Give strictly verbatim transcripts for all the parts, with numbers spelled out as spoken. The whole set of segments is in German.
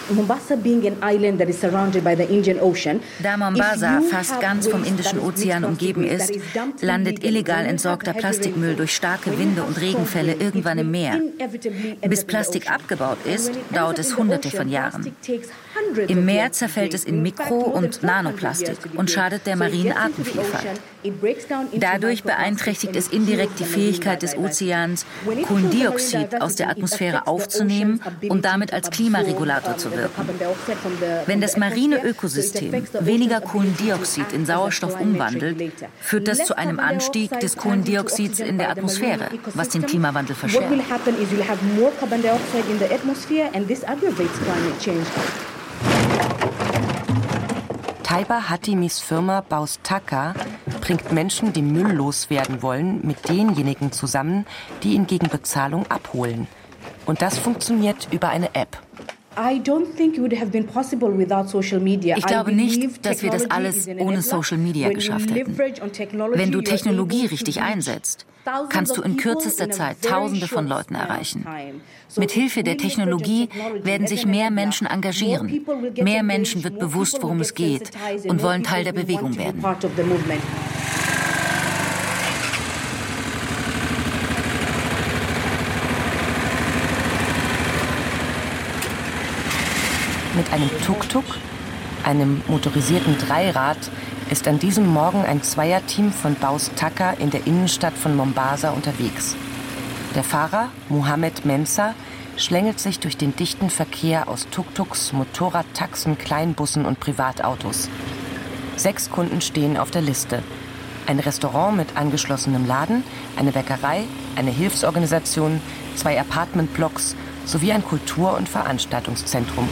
Da Mombasa fast ganz vom Indischen Ozean umgeben ist, landet illegal entsorgter Plastikmüll durch starke Winde und Regenfälle irgendwann im Meer. Bis Plastik abgebaut ist, dauert es hunderte von Jahren. Im Meer zerfällt es in Mikro- und Nanoplastik und schadet der marinen Artenvielfalt. Dadurch beeinträchtigt es indirekt die Fähigkeit des Ozeans, Kohlendioxid aus der Atmosphäre aufzunehmen und damit als Klimaregulator zu wirken. Wenn das marine Ökosystem weniger Kohlendioxid in Sauerstoff umwandelt, führt das zu einem Anstieg des Kohlendioxids in der Atmosphäre, was den Klimawandel verschärft. Taiba Hatimis Firma Baus Taka bringt Menschen, die Müll loswerden wollen, mit denjenigen zusammen, die ihn gegen Bezahlung abholen. Und das funktioniert über eine App. Ich glaube nicht, dass wir das alles ohne Social Media geschafft hätten. Wenn du Technologie richtig einsetzt, kannst du in kürzester Zeit Tausende von Leuten erreichen. Mit Hilfe der Technologie werden sich mehr Menschen engagieren. Mehr Menschen wird bewusst, worum es geht und wollen Teil der Bewegung werden. Mit einem Tuk-Tuk, einem motorisierten Dreirad, ist an diesem Morgen ein Zweierteam von Baus Taka in der Innenstadt von Mombasa unterwegs. Der Fahrer, Mohammed Mensah, schlängelt sich durch den dichten Verkehr aus Tuk-Tuks, Motorradtaxen, Kleinbussen und Privatautos. Sechs Kunden stehen auf der Liste. Ein Restaurant mit angeschlossenem Laden, eine Bäckerei, eine Hilfsorganisation, zwei Apartmentblocks sowie ein Kultur- und Veranstaltungszentrum.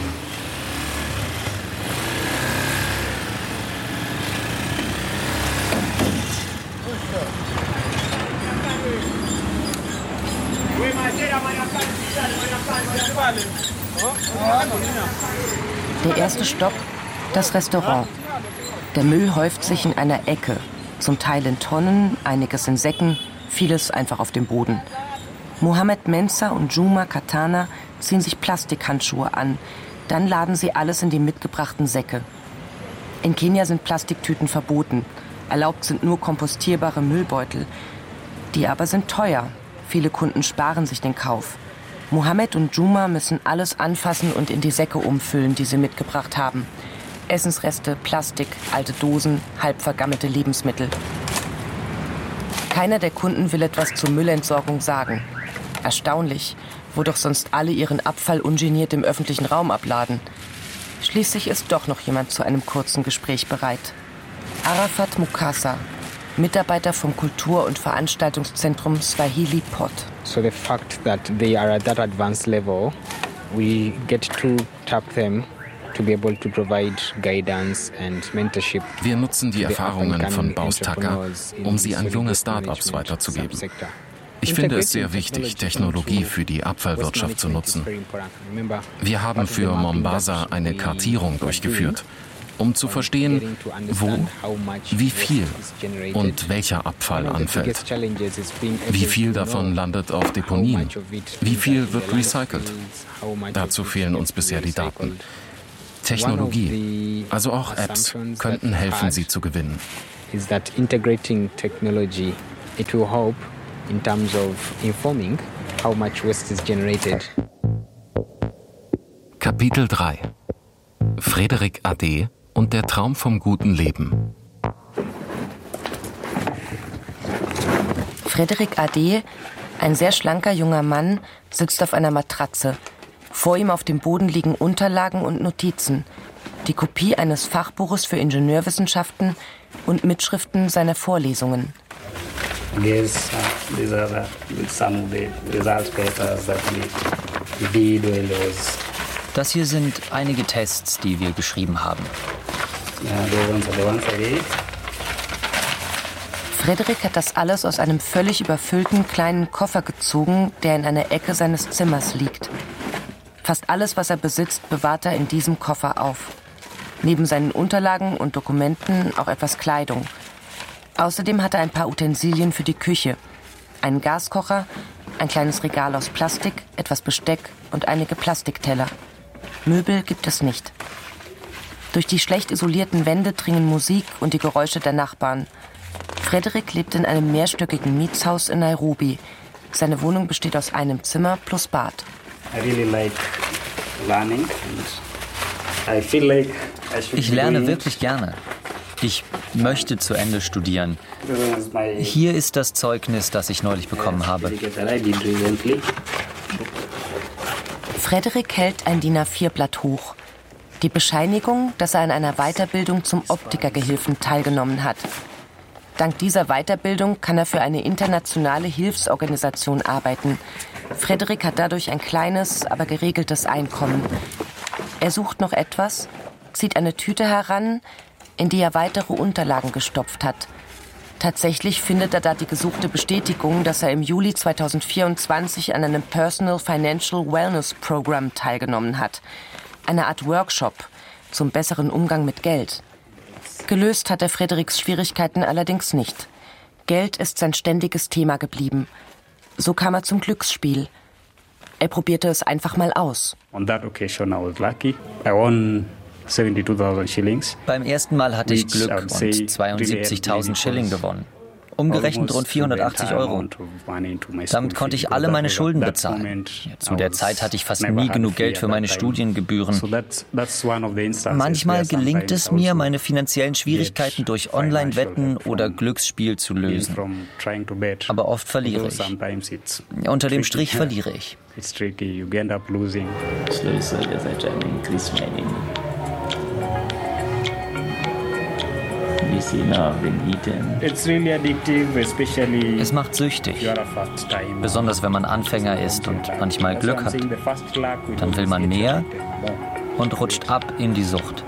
Der erste Stopp, das Restaurant. Der Müll häuft sich in einer Ecke, zum Teil in Tonnen, einiges in Säcken, vieles einfach auf dem Boden. Mohammed Mensah und Juma Katana ziehen sich Plastikhandschuhe an, dann laden sie alles in die mitgebrachten Säcke. In Kenia sind Plastiktüten verboten, erlaubt sind nur kompostierbare Müllbeutel. Die aber sind teuer, viele Kunden sparen sich den Kauf. Mohammed und Juma müssen alles anfassen und in die Säcke umfüllen, die sie mitgebracht haben. Essensreste, Plastik, alte Dosen, halb vergammelte Lebensmittel. Keiner der Kunden will etwas zur Müllentsorgung sagen. Erstaunlich, wo doch sonst alle ihren Abfall ungeniert im öffentlichen Raum abladen. Schließlich ist doch noch jemand zu einem kurzen Gespräch bereit. Arafat Mukasa, Mitarbeiter vom Kultur- und Veranstaltungszentrum Swahili Pot. So the fact that they are at that advanced level, we get to tap them to be able to provide guidance and mentorship. Wir nutzen die Erfahrungen von Baus Taka, um sie an junge Start-ups weiterzugeben. Ich finde es sehr wichtig, Technologie für die Abfallwirtschaft zu nutzen. Wir haben für Mombasa eine Kartierung durchgeführt, um zu verstehen, wo, wie viel und welcher Abfall anfällt. Wie viel davon landet auf Deponien? Wie viel wird recycelt? Dazu fehlen uns bisher die Daten. Technologie, also auch Apps, könnten helfen, sie zu gewinnen. In terms of informing how much waste is generated. Kapitel drei. Frédéric Adé und der Traum vom guten Leben. Frédéric Adé, ein sehr schlanker junger Mann, sitzt auf einer Matratze. Vor ihm auf dem Boden liegen Unterlagen und Notizen, die Kopie eines Fachbuches für Ingenieurwissenschaften und Mitschriften seiner Vorlesungen. Yes, uh, these are uh, some of the results papers that we did when there was. Das hier sind einige Tests, die wir geschrieben haben. Yeah, the ones, the ones I did. Frédéric hat das alles aus einem völlig überfüllten kleinen Koffer gezogen, der in einer Ecke seines Zimmers liegt. Fast alles, was er besitzt, bewahrt er in diesem Koffer auf. Neben seinen Unterlagen und Dokumenten auch etwas Kleidung. Außerdem hat er ein paar Utensilien für die Küche. Einen Gaskocher, ein kleines Regal aus Plastik, etwas Besteck und einige Plastikteller. Möbel gibt es nicht. Durch die schlecht isolierten Wände dringen Musik und die Geräusche der Nachbarn. Frederick lebt in einem mehrstöckigen Mietshaus in Nairobi. Seine Wohnung besteht aus einem Zimmer plus Bad. Ich lerne wirklich gerne. Ich möchte zu Ende studieren. Hier ist das Zeugnis, das ich neulich bekommen habe. Frederick hält ein D I N A vier Blatt hoch. Die Bescheinigung, dass er an einer Weiterbildung zum Optikergehilfen teilgenommen hat. Dank dieser Weiterbildung kann er für eine internationale Hilfsorganisation arbeiten. Frederick hat dadurch ein kleines, aber geregeltes Einkommen. Er sucht noch etwas, zieht eine Tüte heran, in die er weitere Unterlagen gestopft hat. Tatsächlich findet er da die gesuchte Bestätigung, dass er im Juli zweitausendvierundzwanzig an einem Personal Financial Wellness Program teilgenommen hat. Eine Art Workshop zum besseren Umgang mit Geld. Gelöst hat er Fredericks Schwierigkeiten allerdings nicht. Geld ist sein ständiges Thema geblieben. So kam er zum Glücksspiel. Er probierte es einfach mal aus. On that occasion I was lucky. I won seventy-two thousand shillings. Beim ersten Mal hatte ich Glück und zweiundsiebzigtausend Schilling gewonnen. Umgerechnet rund vierhundertachtzig Euro. Damit konnte ich alle meine Schulden bezahlen. Zu der Zeit hatte ich fast nie genug Geld für meine Studiengebühren. Manchmal gelingt es mir, meine finanziellen Schwierigkeiten durch Online-Wetten oder Glücksspiel zu lösen. Aber oft verliere ich. Unter dem Strich verliere ich. Es macht süchtig, besonders wenn man Anfänger ist und manchmal Glück hat. Dann will man mehr und rutscht ab in die Sucht.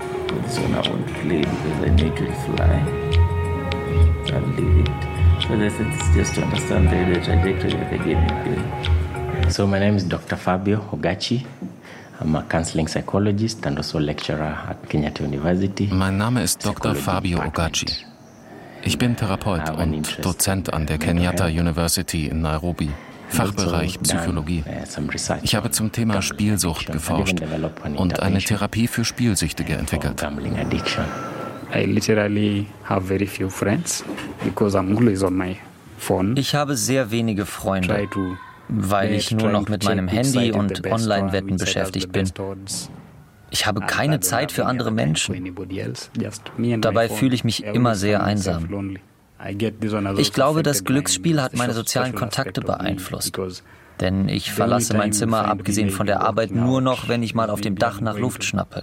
So my name is Doctor Fabio Ogachi. I'm a counseling psychologist and also lecturer at Kenyatta University. Mein Name ist Doktor Fabio Ogachi. Ich bin Therapeut und Dozent an der Kenyatta University in Nairobi, Fachbereich Psychologie. Ich habe zum Thema Spielsucht geforscht und eine Therapie für Spielsüchtige entwickelt. I literally have very few friends because I'm always on my phone. Ich habe sehr wenige Freunde, weil ich nur noch mit meinem Handy und Online-Wetten beschäftigt bin. Ich habe keine Zeit für andere Menschen. Dabei fühle ich mich immer sehr einsam. Ich glaube, das Glücksspiel hat meine sozialen Kontakte beeinflusst. Denn ich verlasse mein Zimmer, abgesehen von der Arbeit, nur noch, wenn ich mal auf dem Dach nach Luft schnappe.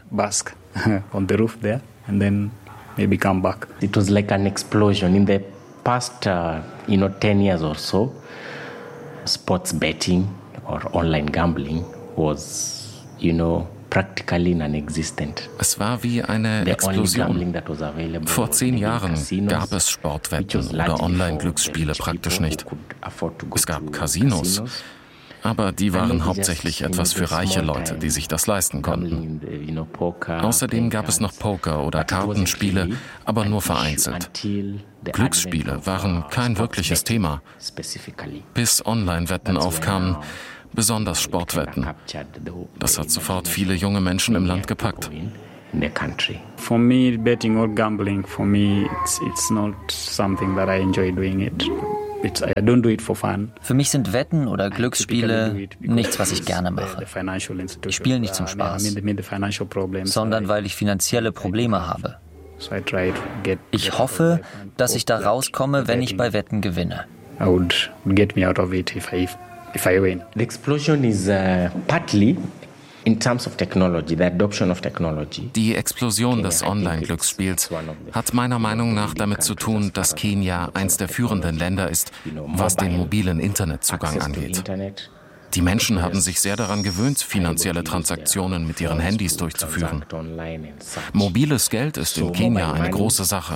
It was like an explosion in the past, uh, you know, ten years or so. Sports betting or online gambling was, you know, practically non-existent. Es war wie eine Explosion. Vor zehn Jahren gab es Sportwetten oder Online-Glücksspiele praktisch nicht. Es gab Casinos, aber die waren hauptsächlich etwas für reiche Leute, die sich das leisten konnten. Außerdem gab es noch Poker oder Kartenspiele, aber nur vereinzelt. Glücksspiele waren kein wirkliches Thema, bis Online-Wetten aufkamen, besonders Sportwetten. Das hat sofort viele junge Menschen im Land gepackt. For me, betting or gambling, for me, it's, it's not something that I enjoy doing it. It's, I don't do it for fun. Für mich sind Wetten oder Glücksspiele nichts, was ich gerne mache. Ich spiele nicht zum Spaß, sondern weil ich finanzielle Probleme habe. Ich hoffe, dass ich da rauskomme, wenn ich bei Wetten gewinne. I would get me out of it if I, if I win. The explosion is uh, partly in terms of technology, the adoption of technology. Die Explosion des Online-Glücksspiels hat meiner Meinung nach damit zu tun, dass Kenia eins der führenden Länder ist, was den mobilen Internetzugang angeht. Die Menschen haben sich sehr daran gewöhnt, finanzielle Transaktionen mit ihren Handys durchzuführen. Mobiles Geld ist in Kenia eine große Sache.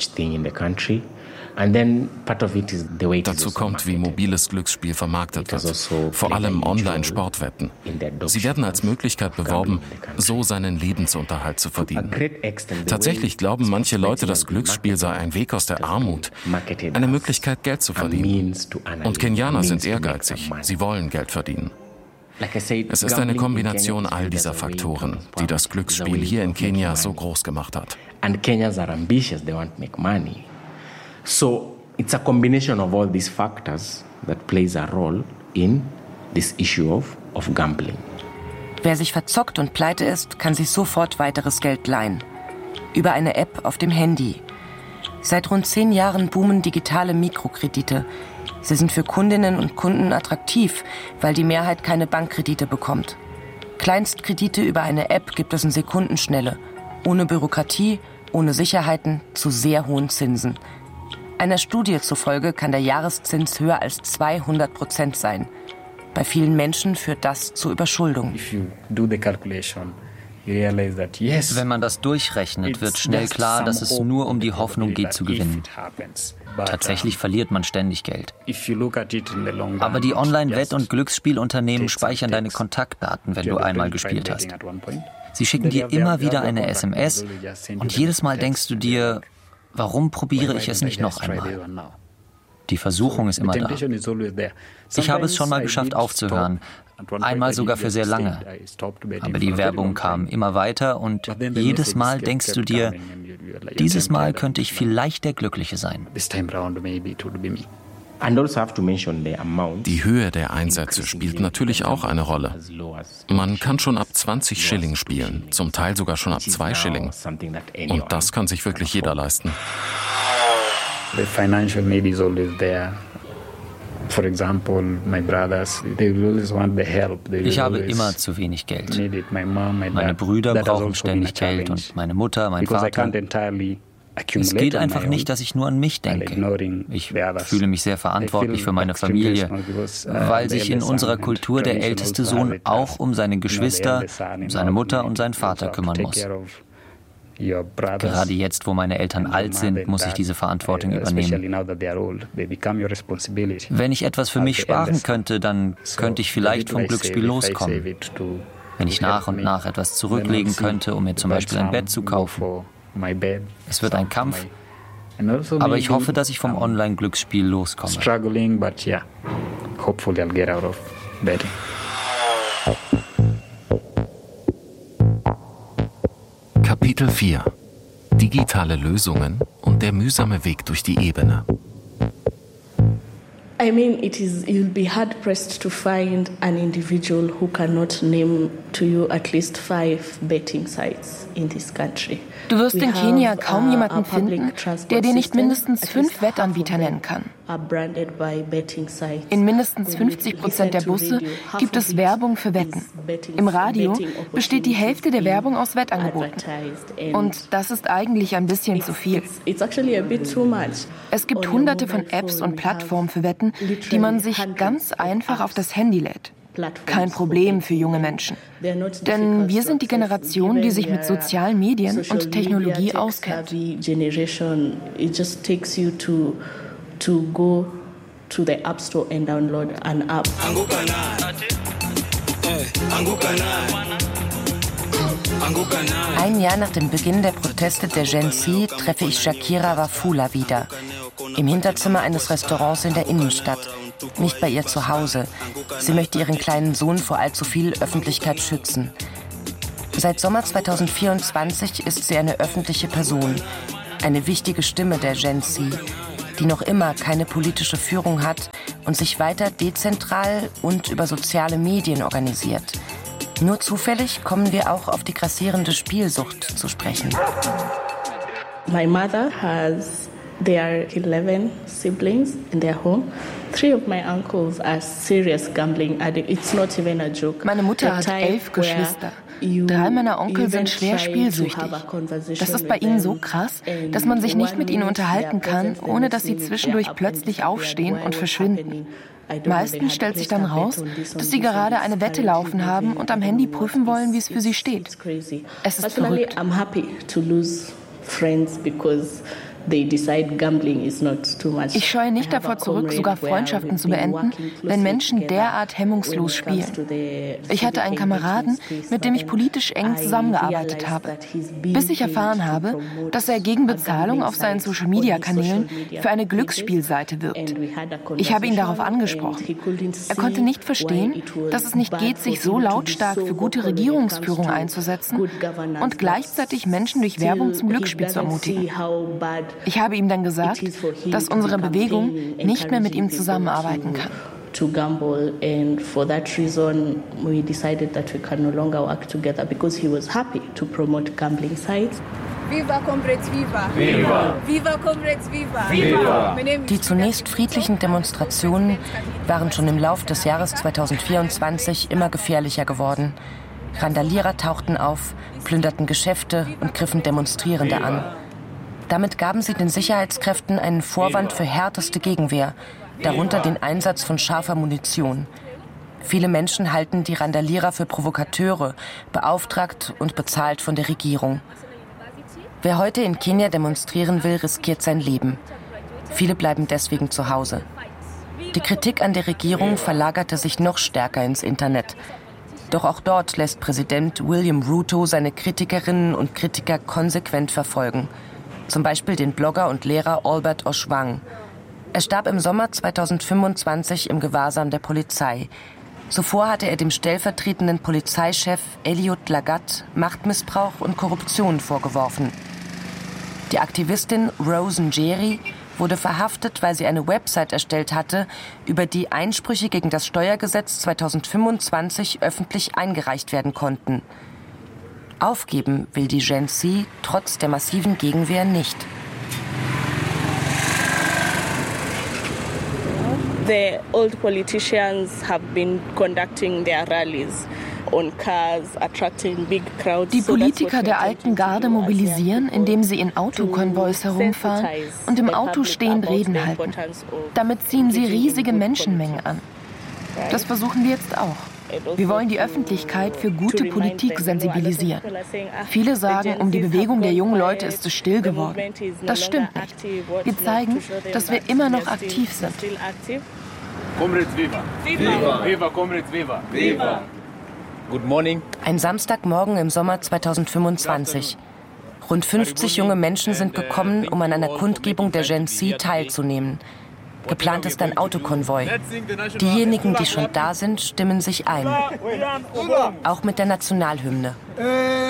Dazu kommt, wie mobiles Glücksspiel vermarktet wird, vor allem Online-Sportwetten. Sie werden als Möglichkeit beworben, so seinen Lebensunterhalt zu verdienen. Tatsächlich glauben manche Leute, das Glücksspiel sei ein Weg aus der Armut, eine Möglichkeit, Geld zu verdienen. Und Kenianer sind ehrgeizig, sie wollen Geld verdienen. Es ist eine Kombination all dieser Faktoren, die das Glücksspiel hier in Kenia so groß gemacht hat. And Kenyans are ambitious, they want to make money. So it's a combination of all these factors that plays a role in this issue of, of gambling. Wer sich verzockt und pleite ist, kann sich sofort weiteres Geld leihen. Über eine App auf dem Handy. Seit rund zehn Jahren boomen digitale Mikrokredite. Sie sind für Kundinnen und Kunden attraktiv, weil die Mehrheit keine Bankkredite bekommt. Kleinstkredite über eine App gibt es in Sekundenschnelle. Ohne Bürokratie, ohne Sicherheiten, zu sehr hohen Zinsen. Einer Studie zufolge kann der Jahreszins höher als zweihundert Prozent sein. Bei vielen Menschen führt das zu Überschuldung. Wenn man das durchrechnet, wird schnell klar, dass es nur um die Hoffnung geht zu gewinnen. Tatsächlich verliert man ständig Geld. Aber die Online-Wett- und Glücksspielunternehmen speichern deine Kontaktdaten, wenn du einmal gespielt hast. Sie schicken dir immer wieder eine S M S und jedes Mal denkst du dir, warum probiere ich es nicht noch einmal? Die Versuchung ist immer da. Ich habe es schon mal geschafft aufzuhören, einmal sogar für sehr lange. Aber die Werbung kam immer weiter und jedes Mal denkst du dir, dieses Mal könnte ich vielleicht der Glückliche sein. Die Höhe der Einsätze spielt natürlich auch eine Rolle. Man kann schon ab zwanzig Schilling spielen, zum Teil sogar schon ab zwei Schilling. Und das kann sich wirklich jeder leisten. The financial need is always there. For example, my brothers, they always want the help. Ich habe immer zu wenig Geld. Meine Brüder brauchen ständig Geld und meine Mutter, mein Vater. Es geht einfach nicht, dass ich nur an mich denke. Ich fühle mich sehr verantwortlich für meine Familie, weil sich in unserer Kultur der älteste Sohn auch um seine Geschwister, seine Mutter und seinen Vater kümmern muss. Gerade jetzt, wo meine Eltern alt sind, muss ich diese Verantwortung übernehmen. Wenn ich etwas für mich sparen könnte, dann könnte ich vielleicht vom Glücksspiel loskommen. Wenn ich nach und nach etwas zurücklegen könnte, um mir zum Beispiel ein Bett zu kaufen. Es wird ein Kampf, aber ich hoffe, dass ich vom Online-Glücksspiel loskomme. Kapitel vier. Digitale Lösungen und der mühsame Weg durch die Ebene. I mean, it is, you'll be hard-pressed to find an individual who cannot name to you at least five betting sites in this country. Du wirst in Kenia kaum jemanden finden, der dir nicht mindestens fünf Wettanbieter nennen kann. In mindestens fünfzig Prozent der Busse gibt es Werbung für Wetten. Im Radio besteht die Hälfte der Werbung aus Wettangeboten. Und das ist eigentlich ein bisschen zu viel. Es gibt hunderte von Apps und Plattformen für Wetten, die man sich ganz einfach auf das Handy lädt. Kein Problem für junge Menschen. Denn wir sind die Generation, die sich mit sozialen Medien und Technologie auskennt. To go to the App Store and download an app. Ein Jahr nach dem Beginn der Proteste der Gen Z treffe ich Shakira Wafula wieder. Im Hinterzimmer eines Restaurants in der Innenstadt. Nicht bei ihr zu Hause. Sie möchte ihren kleinen Sohn vor allzu viel Öffentlichkeit schützen. Seit Sommer zweitausendvierundzwanzig ist sie eine öffentliche Person. Eine wichtige Stimme der Gen Z, die noch immer keine politische Führung hat und sich weiter dezentral und über soziale Medien organisiert. Nur zufällig kommen wir auch auf die grassierende Spielsucht zu sprechen. My mother has there are eleven siblings in their home. Three of my uncles are serious gambling addicts. It's not even a joke. Meine Mutter hat elf Geschwister. Drei meiner Onkel sind schwer spielsüchtig. Das ist bei ihnen so krass, dass man sich nicht mit ihnen unterhalten kann, ohne dass sie zwischendurch plötzlich aufstehen und verschwinden. Meistens stellt sich dann raus, dass sie gerade eine Wette laufen haben und am Handy prüfen wollen, wie es für sie steht. Es ist verrückt. Ich scheue nicht davor zurück, sogar Freundschaften zu beenden, wenn Menschen derart hemmungslos spielen. Ich hatte einen Kameraden, mit dem ich politisch eng zusammengearbeitet habe, bis ich erfahren habe, dass er gegen Bezahlung auf seinen Social-Media-Kanälen für eine Glücksspielseite wirbt. Ich habe ihn darauf angesprochen. Er konnte nicht verstehen, dass es nicht geht, sich so lautstark für gute Regierungsführung einzusetzen und gleichzeitig Menschen durch Werbung zum Glücksspiel zu ermutigen. Ich habe ihm dann gesagt, dass unsere Bewegung nicht mehr mit ihm zusammenarbeiten kann. To gamble, and for that reason we decided that we can no longer work together because he was happy to promote gambling sites. Viva Comrades, viva! Viva! Viva Comrades, viva! Viva! Die zunächst friedlichen Demonstrationen waren schon im Lauf des Jahres zweitausendvierundzwanzig immer gefährlicher geworden. Randalierer tauchten auf, plünderten Geschäfte und griffen Demonstrierende an. Damit gaben sie den Sicherheitskräften einen Vorwand für härteste Gegenwehr, darunter den Einsatz von scharfer Munition. Viele Menschen halten die Randalierer für Provokateure, beauftragt und bezahlt von der Regierung. Wer heute in Kenia demonstrieren will, riskiert sein Leben. Viele bleiben deswegen zu Hause. Die Kritik an der Regierung verlagerte sich noch stärker ins Internet. Doch auch dort lässt Präsident William Ruto seine Kritikerinnen und Kritiker konsequent verfolgen. Zum Beispiel den Blogger und Lehrer Albert Ojwang. Er starb im Sommer zweitausendfünfundzwanzig im Gewahrsam der Polizei. Zuvor hatte er dem stellvertretenden Polizeichef Eliud Lagat Machtmissbrauch und Korruption vorgeworfen. Die Aktivistin Rose Njeri wurde verhaftet, weil sie eine Website erstellt hatte, über die Einsprüche gegen das Steuergesetz zweitausendfünfundzwanzig öffentlich eingereicht werden konnten. Aufgeben will die Gen Z trotz der massiven Gegenwehr nicht. The old politicians have been conducting their rallies on cars, attracting big crowds. Die Politiker der alten Garde mobilisieren, indem sie in Autokonvois herumfahren und im Auto stehend Reden halten. Damit ziehen sie riesige Menschenmengen an. Das versuchen wir jetzt auch. Wir wollen die Öffentlichkeit für gute Politik sensibilisieren. Viele sagen, um die Bewegung der jungen Leute ist es still geworden. Das stimmt nicht. Wir zeigen, dass wir immer noch aktiv sind. Comrades viva! Viva! Viva Comrades viva! Viva! Good morning. Ein Samstagmorgen im Sommer zweitausendfünfundzwanzig. Rund fünfzig junge Menschen sind gekommen, um an einer Kundgebung der Gen Z teilzunehmen. Geplant ist ein Autokonvoi. Diejenigen, die schon da sind, stimmen sich ein. Auch mit der Nationalhymne.